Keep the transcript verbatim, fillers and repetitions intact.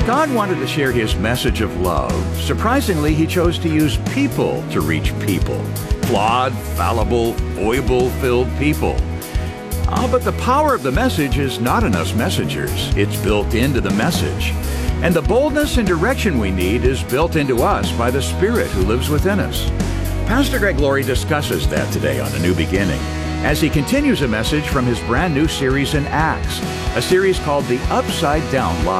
God wanted to share his message of love. Surprisingly, he chose to use people to reach people. Flawed, fallible, foible-filled people. Ah, but the power of the message is not in us messengers. It's built into the message. And the boldness and direction we need is built into us by the Spirit who lives within us. Pastor Greg Laurie discusses that today on A New Beginning, as he continues a message from his brand new series in Acts, a series called The Upside Down Life.